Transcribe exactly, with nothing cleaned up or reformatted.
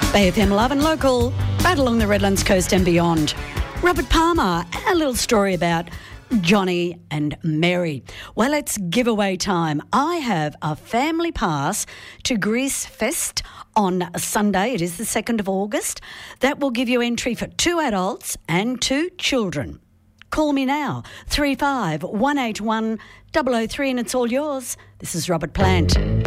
Bay F M Love and Local, right along the Redlands coast and beyond. Robert Palmer, and a little story about Johnny and Mary. Well, it's giveaway time. I have a family pass to Grease Fest on Sunday. It is the second of August. That will give you entry for two adults and two children. Call me now, three five one eight one, double oh three, and it's all yours. This is Robert Plant.